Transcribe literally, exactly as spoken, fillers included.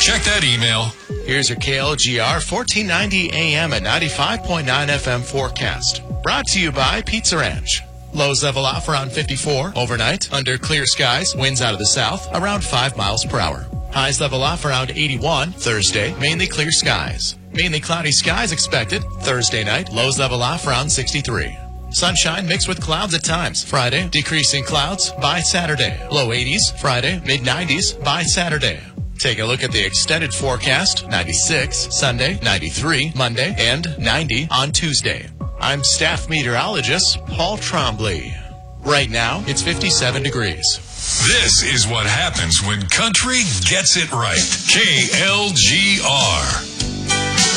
Check that email. Here's your K L G R fourteen ninety A M and ninety-five point nine F M forecast. Brought to you by Pizza Ranch. Lows level off around fifty-four. Overnight, under clear skies, winds out of the south, around five miles per hour. Highs level off around eighty-one. Thursday, mainly clear skies. Mainly cloudy skies expected. Thursday night, lows level off around sixty-three. Sunshine mixed with clouds at times. Friday, decreasing clouds by Saturday. Low eighties. Friday, mid nineties by Saturday. Take a look at the extended forecast. ninety-six, Sunday, ninety-three, Monday, and ninety on Tuesday. I'm staff meteorologist Paul Trombley. Right now, it's fifty-seven degrees. This is what happens when country gets it right. K L G R.